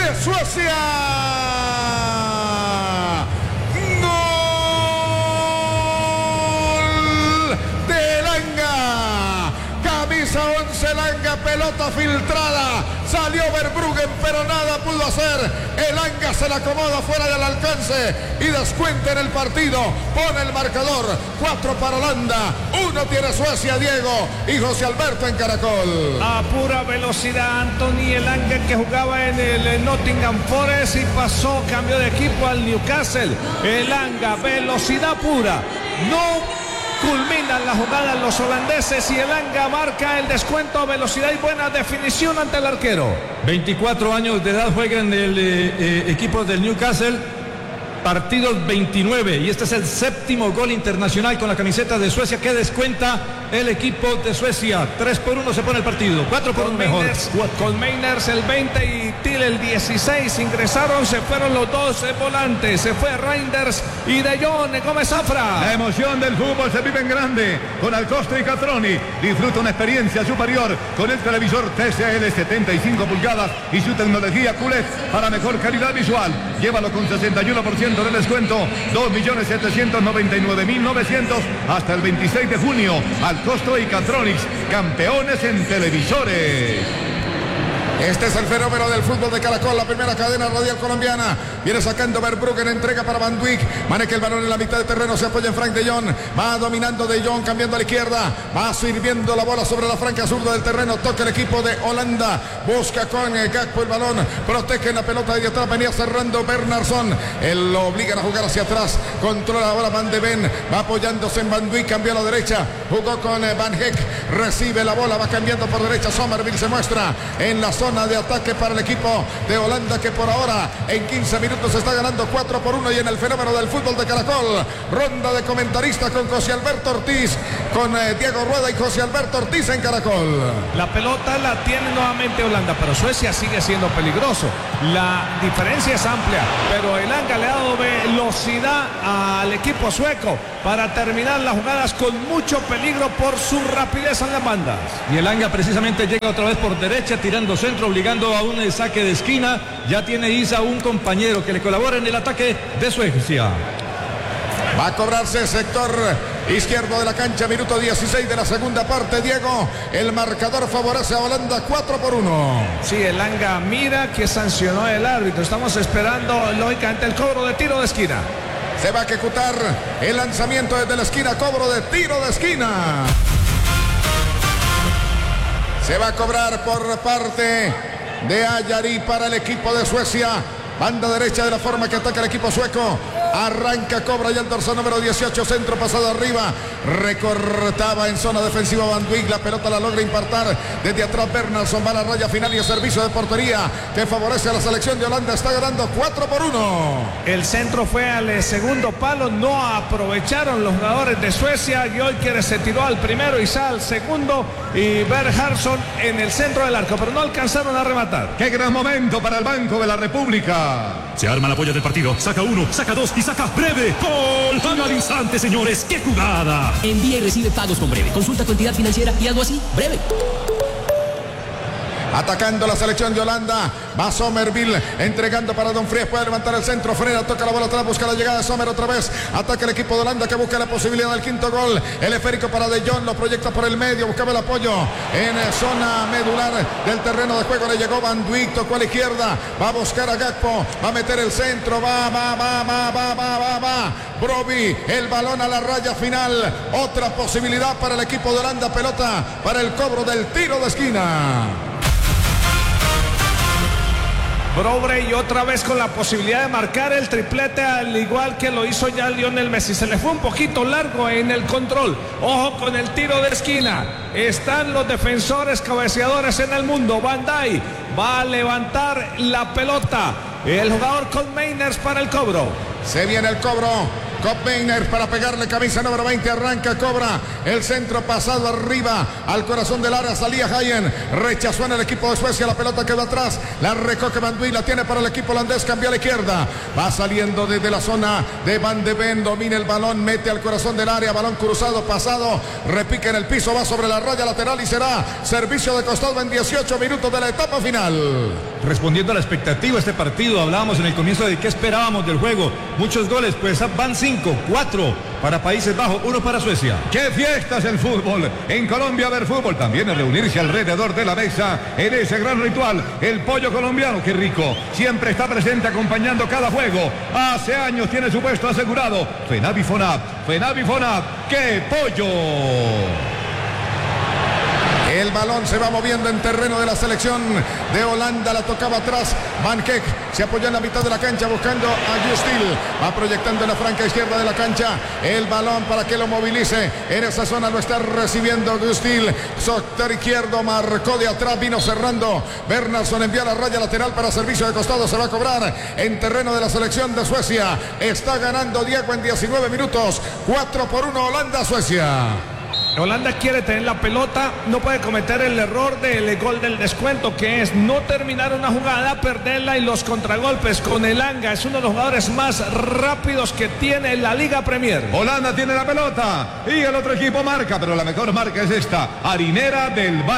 de Suecia. Gol de Elanga. Camisa 11 Elanga, pelota filtrada. Salió Verbruggen, pero nada pudo hacer. Elanga se la acomoda fuera del alcance y descuenta en el partido. Pone el marcador. 4 para Holanda. 1 tiene Suecia, Diego y José Alberto en Caracol. A pura velocidad, Anthony Elanga, que jugaba en el Nottingham Forest y pasó, cambió de equipo al Newcastle. Elanga, velocidad pura. No culminan la jugada los holandeses y Elanga marca el descuento, velocidad y buena definición ante el arquero. 24 años de edad juega en el equipo del Newcastle, partidos 29 y este es el 7º gol internacional con la camiseta de Suecia que descuenta el equipo de Suecia. 3-1 se pone el partido, 4-1 mejor. Con Meiners el 20 y Thiel el 16 ingresaron, se fueron los dos volantes, se fue Reinders y De Jong. Gómez Zafra. La emoción del fútbol se vive en grande con Alcosto y Catroni. Disfruta una experiencia superior con el televisor TCL 75 pulgadas y su tecnología QLED para mejor calidad visual. Llévalo con 61% de descuento, 2.799.900 hasta el 26 de junio. Alcosto y Catronics, campeones en televisores. Este es el fenómeno del fútbol de Caracol, la primera cadena radial colombiana. Viene sacando Verbruggen, entrega para Van Dijk. Maneja el balón en la mitad de terreno, se apoya en Frank de Jong. Va dominando de Jong, cambiando a la izquierda. Va sirviendo la bola sobre la franca zurda del terreno. Toca el equipo de Holanda. Busca con Gakpo el balón. Protege la pelota de atrás. Venía cerrando Bernardsson. Él lo obligan a jugar hacia atrás. Controla ahora Van de Ven. Va apoyándose en Van Dijk. Cambió a la derecha. Jugó con Van Heck. Recibe la bola. Va cambiando por derecha. Somerville se muestra en la zona de ataque para el equipo de Holanda, que por ahora en 15 minutos está ganando 4-1 y en el fenómeno del fútbol de Caracol. Ronda de comentaristas con José Alberto Ortiz, con Diego Rueda y José Alberto Ortiz en Caracol. La pelota la tiene nuevamente Holanda, pero Suecia sigue siendo peligroso. La diferencia es amplia, pero Elanga le ha dado velocidad al equipo sueco para terminar las jugadas con mucho peligro por su rapidez en las bandas. Y Elanga precisamente llega otra vez por derecha, tirando centro, obligando a un saque de esquina. Ya tiene Isa un compañero que le colabora en el ataque de Suecia. Va a cobrarse sector izquierdo de la cancha, minuto 16 de la segunda parte. Diego, el marcador favorece a Holanda 4-1. Sí, Elanga mira que sancionó el árbitro. Estamos esperando, lógicamente, el cobro de tiro de esquina. Se va a ejecutar el lanzamiento desde la esquina, cobro de tiro de esquina. Se va a cobrar por parte de Ayari para el equipo de Suecia. Banda derecha de la forma que ataca el equipo sueco. Arranca, cobra ya el dorsal número 18, centro pasado arriba. Recortaba en zona defensiva Van Dijk. La pelota la logra impartir desde atrás Bernardsson. Va a la raya final y el servicio de portería que favorece a la selección de Holanda. Está ganando 4-1. El centro fue al segundo palo. No aprovecharon los jugadores de Suecia. Gyökeres se tiró al primero y Sal al segundo. Y Bernardsson en el centro del arco, pero no alcanzaron a rematar. ¡Qué gran momento para el Banco de la República! Se arma la polla del partido. Saca uno, saca dos y saca Breve. ¡Gol! Al instante, señores. ¡Qué jugada! Envía y recibe pagos con Breve. Consulta tu entidad financiera y algo así. Breve. Atacando la selección de Holanda. Va Somerville entregando para Dumfries. Puede levantar el centro. Frena, toca la bola atrás. Busca la llegada de Sommer otra vez. Ataca el equipo de Holanda que busca la posibilidad del quinto gol. El esférico para De Jong. Lo proyecta por el medio. Buscaba el apoyo en zona medular del terreno de juego. Le llegó Van Dijk. Tocó a la izquierda. Va a buscar a Gakpo. Va a meter el centro. Va. Brobbey. El balón a la raya final. Otra posibilidad para el equipo de Holanda. Pelota para el cobro del tiro de esquina. Brobbey otra vez con la posibilidad de marcar el triplete, al igual que lo hizo ya Lionel Messi. Se le fue un poquito largo en el control. Ojo con el tiro de esquina. Están los defensores cabeceadores en el mundo. Van Dijk va a levantar la pelota. El jugador con Meiners para el cobro. Se viene el cobro. Kopmeiner para pegarle, camisa número 20, arranca, cobra el centro pasado arriba al corazón del área, salía Hayen, rechazó en el equipo de Suecia, la pelota quedó atrás, la recoge Van Dijk, la tiene para el equipo holandés, cambia a la izquierda, va saliendo desde la zona de Van de Ven, domina el balón, mete al corazón del área, balón cruzado, pasado, repica en el piso, va sobre la raya lateral y será servicio de costado en 18 minutos de la etapa final. respondiendo a la expectativa este partido. Hablábamos en el comienzo de qué esperábamos del juego. Muchos goles, pues van 5, 4 para Países Bajos, 1 para Suecia. ¡Qué fiesta es el fútbol! En Colombia ver fútbol también es reunirse alrededor de la mesa en ese gran ritual. El pollo colombiano, qué rico, siempre está presente acompañando cada juego. Hace años tiene su puesto asegurado. FENAVI FONAP, ¡qué pollo! El balón se va moviendo en terreno de la selección de Holanda. La tocaba atrás. Van Keck se apoyó en la mitad de la cancha buscando a Justil. Va proyectando en la franca izquierda de la cancha. El balón para que lo movilice. En esa zona lo está recibiendo Justil. Sector izquierdo marcó de atrás. Vino cerrando. Bernardsson envía la raya lateral para servicio de costado. Se va a cobrar en terreno de la selección de Suecia. Está ganando Diego en 19 minutos. 4-1 Holanda-Suecia. Holanda quiere tener la pelota, no puede cometer el error del gol del descuento, que es no terminar una jugada, perderla y los contragolpes. Con Elanga es uno de los jugadores más rápidos que tiene la Liga Premier. Holanda tiene la pelota y el otro equipo marca, pero la mejor marca es esta, harinera del Valle.